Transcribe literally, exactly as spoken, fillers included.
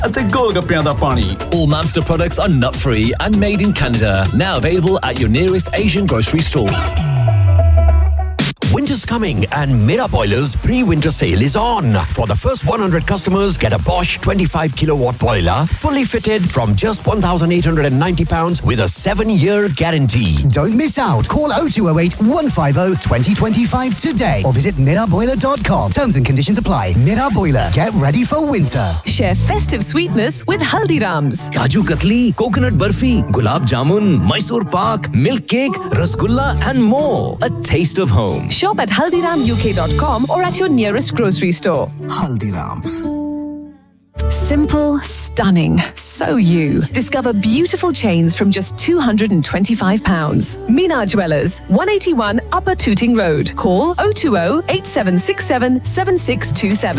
ਅਤੇ ਗੋਲਗੱਪਿਆਂ ਦਾ ਪਾਣੀ। All Mamster products are nut-free and made in Canada. Now available at your nearest Asian grocery store. Winter's coming and Mera Boiler's pre-winter sale is on. For the first one hundred customers, get a Bosch twenty-five kilowatt boiler, fully fitted from just one thousand eight hundred ninety pounds with a seven year guarantee. Don't miss out. Call oh two oh eight, one five oh, two oh two five today or visit mera boiler dot com. Terms and conditions apply. Mera Boiler. Get ready for winter. Share festive sweetness with Haldiram's. Kaju katli, coconut barfi, gulab jamun, Mysore pak, milk cake, rasgulla and more. A taste of home. Shop at haldiram u k dot com or at your nearest grocery store. Haldiram's. Simple, stunning, so you. Discover beautiful chains from just two hundred twenty-five pounds. Meena Jewellers, one eighty-one Upper Tooting Road. Call oh two oh, eight seven six seven, seven six two seven.